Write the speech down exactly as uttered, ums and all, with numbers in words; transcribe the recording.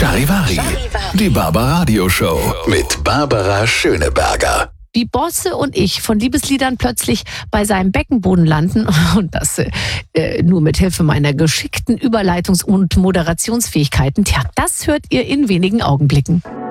Charivari, die Barbaradio Show mit Barbara Schöneberger. Wie Bosse und ich von Liebesliedern plötzlich bei seinem Beckenboden landen und das äh, nur mit Hilfe meiner geschickten Überleitungs- und Moderationsfähigkeiten, tja, das hört ihr in wenigen Augenblicken.